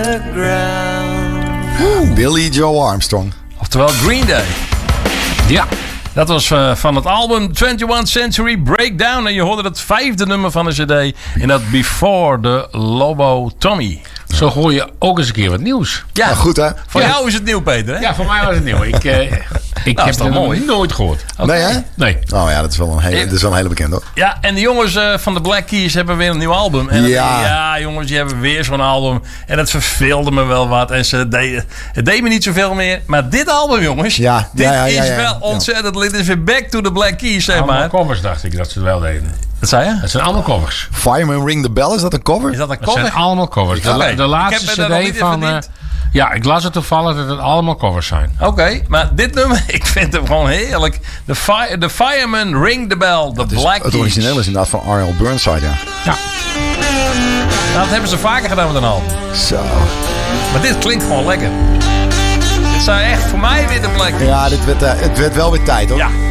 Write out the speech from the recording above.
the ground. Billy Joe Armstrong. Oftewel Green Day. Ja. Dat was van het album 21st Century Breakdown. En je hoorde het 5e nummer van de cd. En dat Before the Lobotomy. Zo hoor je ook eens een keer wat nieuws. Ja, Nou, goed hè? voor jou is het nieuw, Peter. Hè? Ja, voor mij was het nieuw. Ik heb is toch het mooi? nooit gehoord. Nee hè? Nee. Oh ja, dat is wel een hele bekende hoor. Ja, en de jongens van de Black Keys hebben weer een nieuw album. En Ja. Jongens, die hebben weer zo'n album. En dat verveelde me wel wat. En het deed me niet zoveel meer. Maar dit album, jongens. Ja, dit ja, is ja. wel ontzettend. Dit is weer back to the Black Keys, zeg Allemaal maar. covers dacht ik dat ze het wel deden. Wat zei je? Het zijn allemaal covers. Fireman Ring the Bell, is dat een cover? Is dat een Het cover? zijn allemaal covers. Oké. De laatste Ik heb er nog cd niet in van... verdiend. ja, ik las het toevallig dat het allemaal covers zijn. Oké, maar dit nummer, ik vind hem gewoon heerlijk. The Fireman Ring the Bell, the Black Het Keys. origineel is inderdaad van R.L. Burnside, ja. Ja. Nou, dat hebben ze vaker gedaan met een album. Zo. Maar dit klinkt gewoon lekker. Dit zijn echt voor mij weer de Black Keys. Ja, het werd wel weer tijd hoor. Ja.